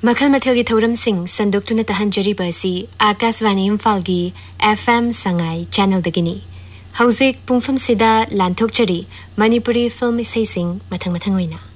मखल मथल की थौरम सिंह संदोक्तुना तहंजरीबा असि Akashvani इम्फालगी FM Sangai channel दगिनी हौजिक पुंफम सिदा लांथोकचरी मणिपुरी फिल्म इसैसिंग मथंग मथंग ओइना